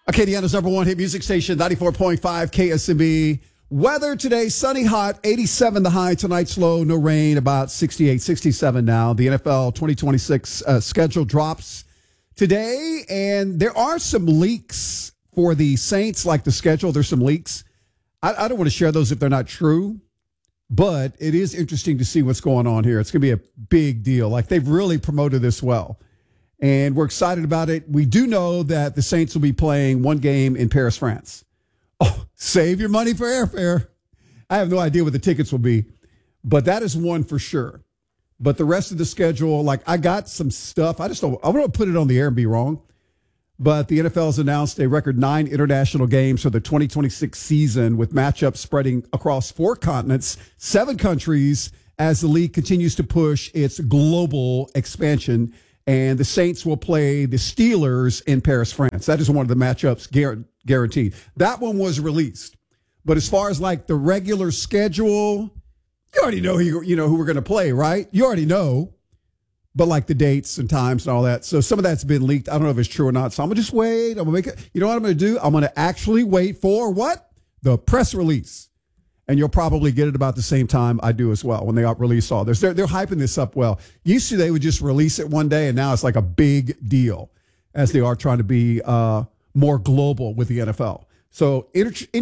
Acadiana's number one hit music station, 94.5 KSMB. Weather today, sunny, hot, 87 the high. Tonight's low, no rain, about 68, 67 now. The NFL 2026 schedule drops today, and there are some leaks for the Saints, like the schedule. There's some leaks. I don't want to share those if they're not true, but it is interesting to see what's going on here. It's going to be a big deal. Like, they've really promoted this well. And we're excited about it. We do know that the Saints will be playing one game in Paris, France. Oh, save your money for airfare. I have no idea what the tickets will be, but that is one for sure. But the rest of the schedule, like, I got some stuff. I want to put it on the air and be wrong. But the NFL has announced a record 9 international games for the 2026 season, with matchups spreading across 4 continents, 7 countries, as the league continues to push its global expansion. And the Saints will play the Steelers in Paris, France. That is one of the matchups guaranteed. That one was released. But as far as like the regular schedule, you already know who we're going to play, right? You already know. But like the dates and times and all that. So some of that's been leaked. I don't know if it's true or not. So I'm going to just wait. I'm going to make it. You know what I'm going to do? I'm going to actually wait for what? The press release. And you'll probably get it about the same time I do as well when they release all this. They're hyping this up well. Used to, they would just release it one day, and now it's like a big deal as they are trying to be more global with the NFL. So